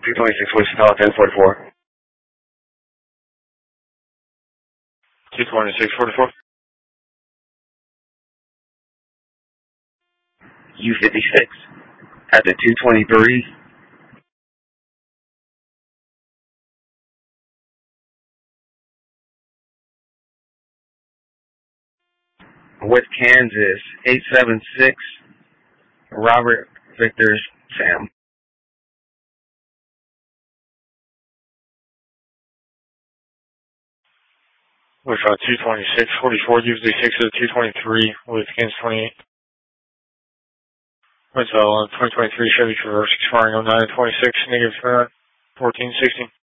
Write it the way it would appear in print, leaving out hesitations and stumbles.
226 Wichita, 1044. 22644. U56 at the 223. With Kansas, 876, Robert Victor Sam. With 22644, U56 to the 223 with Kansas 28. With 2023 Chevy Traverse expiring 09/26, negative 1416.